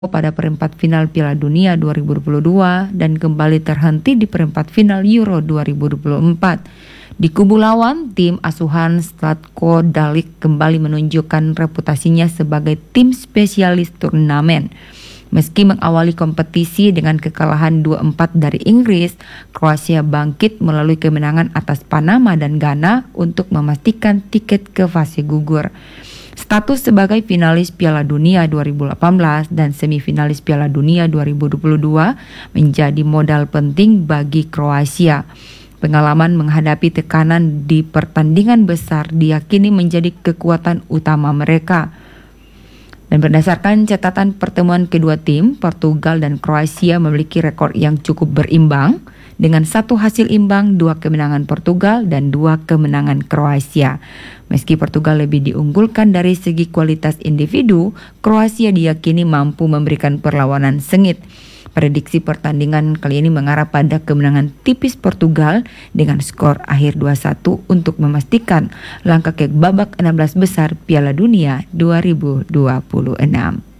pada perempat final Piala Dunia 2022 dan kembali terhenti di perempat final Euro 2024. Di kubu lawan, tim asuhan Zlatko Dalic kembali menunjukkan reputasinya sebagai tim spesialis turnamen. Meski mengawali kompetisi dengan kekalahan 2-4 dari Inggris, Kroasia bangkit melalui kemenangan atas Panama dan Ghana untuk memastikan tiket ke fase gugur. Status sebagai finalis Piala Dunia 2018 dan semifinalis Piala Dunia 2022 menjadi modal penting bagi Kroasia. Pengalaman menghadapi tekanan di pertandingan besar diyakini menjadi kekuatan utama mereka. Dan berdasarkan catatan pertemuan kedua tim, Portugal dan Kroasia memiliki rekor yang cukup berimbang dengan 1 hasil imbang, 2 kemenangan Portugal dan 2 kemenangan Kroasia. Meski Portugal lebih diunggulkan dari segi kualitas individu, Kroasia diyakini mampu memberikan perlawanan sengit. Prediksi pertandingan kali ini mengarah pada kemenangan tipis Portugal dengan skor akhir 2-1 untuk memastikan langkah ke babak 16 besar Piala Dunia 2026.